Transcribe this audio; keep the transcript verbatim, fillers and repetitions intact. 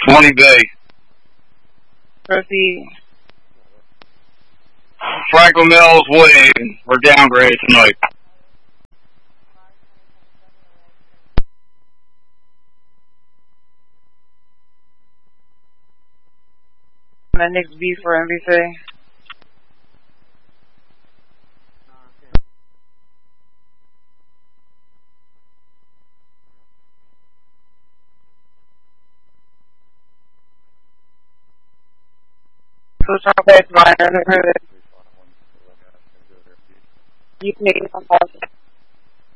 twenty Bay. Proceed. Franklin Mills Way. We're downgraded tonight. The next B for M B C. So talk back to my other. You can make it